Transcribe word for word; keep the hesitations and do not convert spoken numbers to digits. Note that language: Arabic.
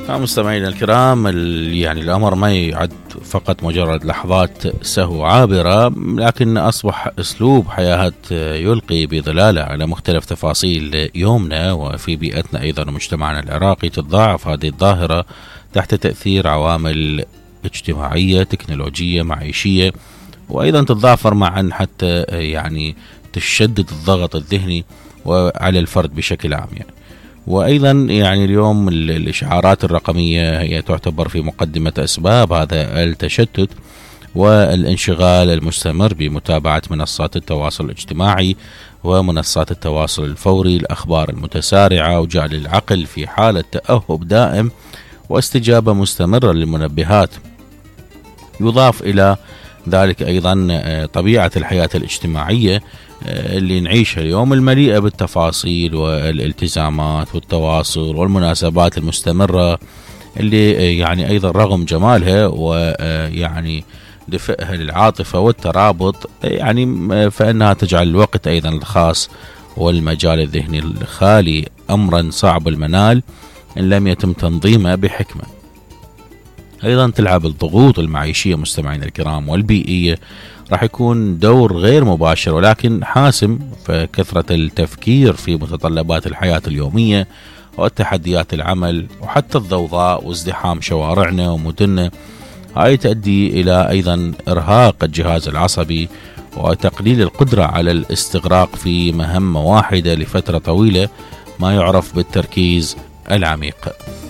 مستمعينا الكرام، يعني الأمر ما يعد فقط مجرد لحظات سهو عابرة، لكن أصبح أسلوب حياة يلقي بظلاله على مختلف تفاصيل يومنا وفي بيئتنا أيضا ومجتمعنا العراقي. تتضاعف هذه الظاهرة تحت تأثير عوامل اجتماعية، تكنولوجية، معيشية، وأيضا تتضافر معا حتى يعني تشدد الضغط الذهني وعلى الفرد بشكل عام. يعني وأيضا يعني اليوم الإشعارات الرقمية هي تعتبر في مقدمة أسباب هذا التشتت والانشغال المستمر بمتابعة منصات التواصل الاجتماعي ومنصات التواصل الفوري، الأخبار المتسارعة، وجعل العقل في حالة تأهب دائم واستجابة مستمرة للمنبهات. يضاف إلى ذلك أيضا طبيعة الحياة الاجتماعية اللي نعيشها اليوم، المليئة بالتفاصيل والالتزامات والتواصل والمناسبات المستمرة، اللي يعني أيضا رغم جمالها ويعني دفئها للعاطفة والترابط، يعني فإنها تجعل الوقت أيضا الخاص والمجال الذهني الخالي أمرا صعب المنال إن لم يتم تنظيمه بحكمة. أيضا تلعب الضغوط المعيشية مستمعين الكرام والبيئية راح يكون دور غير مباشر ولكن حاسم، فكثرة التفكير في متطلبات الحياة اليومية والتحديات العمل وحتى الضوضاء وازدحام شوارعنا ومدننا، هاي تؤدي إلى أيضا إرهاق الجهاز العصبي وتقليل القدرة على الاستغراق في مهمة واحدة لفترة طويلة، ما يعرف بالتركيز العميق.